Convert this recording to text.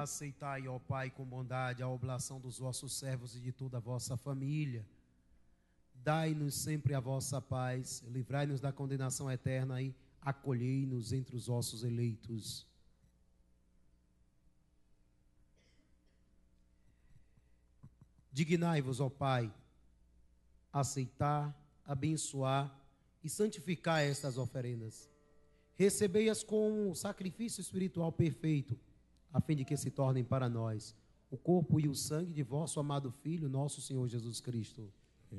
aceitai, ó Pai, com bondade a oblação dos vossos servos e de toda a vossa família. Dai-nos sempre a vossa paz, livrai-nos da condenação eterna e acolhei-nos entre os vossos eleitos. Dignai-vos, ó Pai, aceitar, abençoar e santificar estas oferendas. Recebei-as com um sacrifício espiritual perfeito, a fim de que se tornem para nós o corpo e o sangue de vosso amado Filho, nosso Senhor Jesus Cristo.